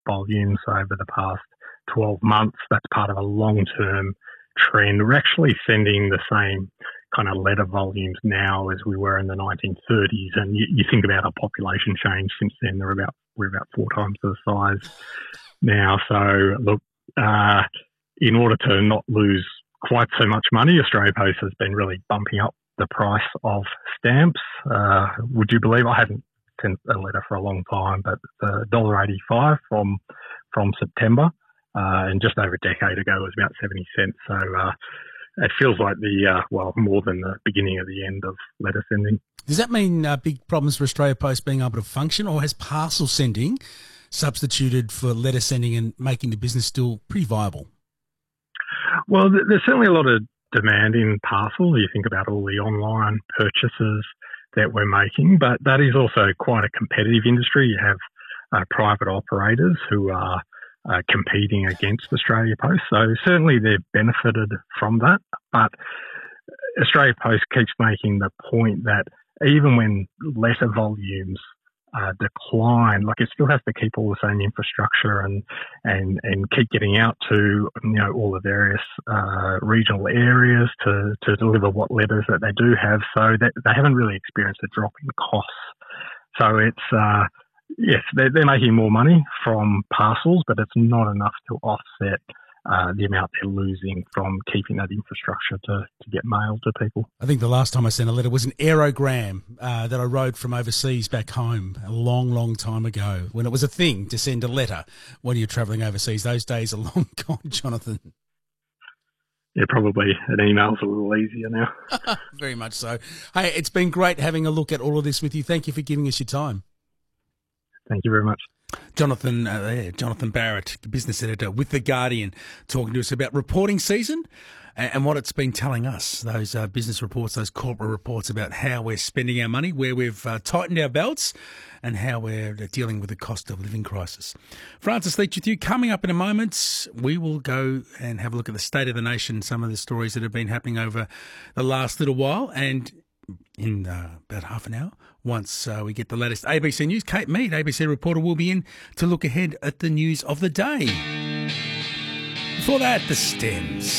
volumes over the past 12 months. That's part of a long-term trend. We're actually sending the same kind of letter volumes now as we were in the 1930s. And you think about our population change since then, we're about 4 times the size now. So look, in order to not lose quite so much money, Australia Post has been really bumping up the price of stamps. Would you believe I hadn't sent a letter for a long time, but $1.85 from September, and just over a decade ago it was about 70 cents. So it feels like more than the beginning of the end of letter sending. Does that mean big problems for Australia Post being able to function, or has parcel sending substituted for letter sending and making the business still pretty viable? Well, there's certainly a lot of demand in parcel. You think about all the online purchases that we're making, but that is also quite a competitive industry. You have private operators who are competing against Australia Post. So certainly they've benefited from that. But Australia Post keeps making the point that even when letter volumes decline, like it still has to keep all the same infrastructure and keep getting out to all the various regional areas to deliver what letters that they do have. So that they haven't really experienced a drop in costs. So it's yes, they're making more money from parcels, but it's not enough to offset the amount they're losing from keeping that infrastructure to get mail to people. I think the last time I sent a letter was an aerogram that I wrote from overseas back home a long, long time ago, when it was a thing to send a letter when you're travelling overseas. Those days are long gone, Jonathan. Yeah, probably an email's a little easier now. Very much so. Hey, it's been great having a look at all of this with you. Thank you for giving us your time. Thank you very much. Jonathan Barrett, business editor with The Guardian, talking to us about reporting season and what it's been telling us, those business reports, those corporate reports about how we're spending our money, where we've tightened our belts and how we're dealing with the cost of living crisis. Francis Leach with you. Coming up in a moment, we will go and have a look at the state of the nation, some of the stories that have been happening over the last little while, and in about half an hour, once we get the latest ABC News, Kate Mead, ABC reporter, will be in to look ahead at the news of the day. Before that, the Stems.